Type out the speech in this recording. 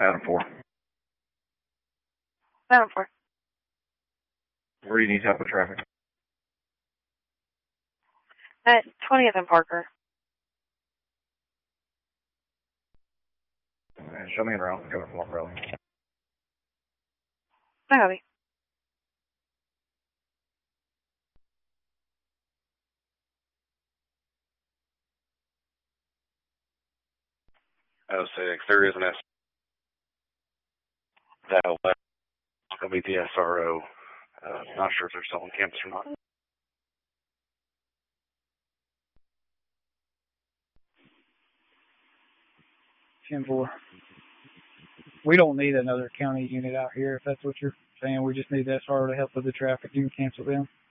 Adam 4. Adam 4. Where do you need help with traffic? At 20th and Parker. Show me around. Go from Raleigh. I copy. Oh, 6. There is an S. That'll be the SRO. Not sure if they're still on campus or not. $10-4. We don't need another county unit out here, if that's what you're saying. We just need the SRO to help with the traffic. You can cancel them.